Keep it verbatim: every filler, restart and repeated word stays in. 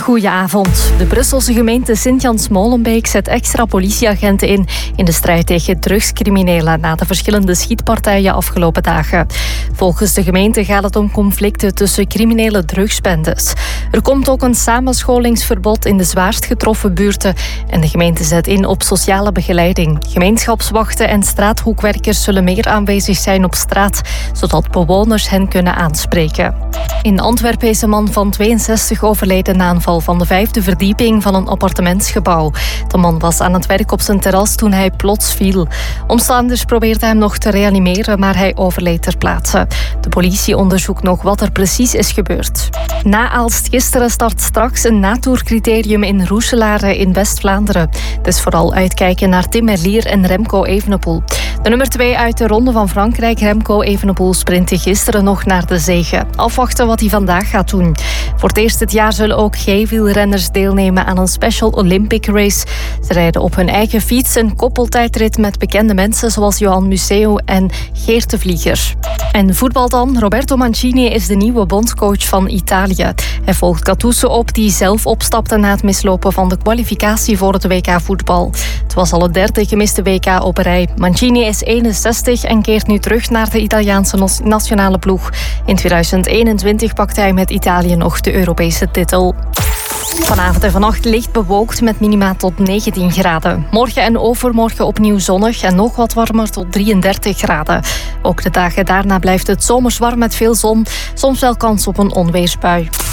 Goedenavond. De Brusselse gemeente Sint-Jans-Molenbeek zet extra politieagenten in in de strijd tegen drugscriminelen na de verschillende schietpartijen afgelopen dagen. Volgens de gemeente gaat het om conflicten tussen criminele drugsbendes. Er komt ook een samenscholingsverbod in de zwaarst getroffen buurten en de gemeente zet in op sociale begeleiding. Gemeenschapswachten en straathoekwerkers zullen meer aanwezig zijn op straat, zodat bewoners hen kunnen aanspreken. In Antwerpen is een man van tweeënzestig overleden na een val van de vijfde verdieping van een appartementsgebouw. De man was aan het werk op zijn terras toen hij plots viel. Omstanders probeerden hem nog te reanimeren, maar hij overleed ter plaatse. De politie onderzoekt nog wat er precies is gebeurd. Na Aalst gisteren start straks een natourcriterium in Roeselare in West-Vlaanderen. Het is vooral uitkijken naar Tim Merlier en Remco Evenepoel. De nummer twee uit de Ronde van Frankrijk, Remco Evenepoel, sprintte gisteren nog naar de zege. Afwachten wat hij vandaag gaat doen. Voor het eerst dit jaar zullen ook G-wielrenners deelnemen aan een Special Olympic Race. Ze rijden op hun eigen fiets een koppeltijdrit met bekende mensen zoals Johan Museeuw en Geert de Vlieger. En voetbal dan. Roberto Mancini is de nieuwe bondscoach van Italië. Hij volgt Gattuso op, die zelf opstapte na het mislopen van de kwalificatie voor het W K voetbal. Het was al het derde gemiste W K op een rij. Mancini is eenenzestig en keert nu terug naar de Italiaanse nationale ploeg. In tweeduizend eenentwintig pakte hij met Italië nog de Europese titel. Vanavond en vannacht licht bewolkt met minima tot negentien graden. Morgen en overmorgen opnieuw zonnig en nog wat warmer tot drieëndertig graden. Ook de dagen daarna blijft het zomers warm met veel zon. Soms wel kans op een onweersbui.